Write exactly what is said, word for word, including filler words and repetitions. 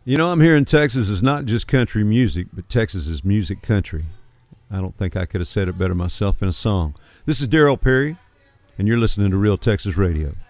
You know, I'm here in Texas is not just country music, but Texas is music country. I don't think I could have said it better myself in a song. This is Darryl Perry, and you're listening to Real Texas Radio.